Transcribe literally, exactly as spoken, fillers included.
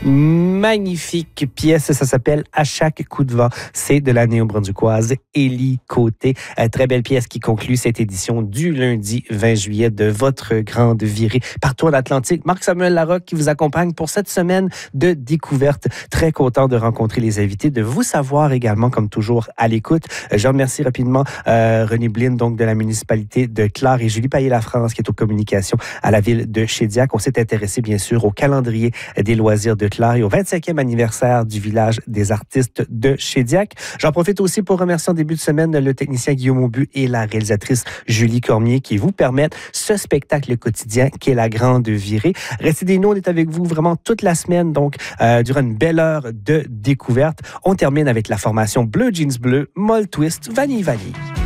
Magnifique pièce, ça s'appelle À chaque coup de vent. C'est de la néo-brunswickoise Élie Côté. Euh, très belle pièce qui conclut cette édition du lundi vingt juillet de votre grande virée partout en Atlantique. Marc-Samuel Larocque qui vous accompagne pour cette semaine de découverte. Très content de rencontrer les invités, de vous savoir également, comme toujours, à l'écoute. Euh, je remercie rapidement euh, René Blin, donc de la municipalité de Clare, et Julie Payet-Lafrance, qui est aux communications à la ville de Shediac. On s'est intéressé, bien sûr, au calendrier des loisirs de Clare et au vingt-cinquième anniversaire du village des artistes de Shediac. J'en profite aussi pour remercier en début de semaine le technicien Guillaume Aubu et la réalisatrice Julie Cormier qui vous permettent ce spectacle quotidien qui est la grande virée. Restez des nous, on est avec vous vraiment toute la semaine, donc euh, durant une belle heure de découverte. On termine avec la formation Bleu Jeans Bleu, Molle Twist, Vanille Vanille.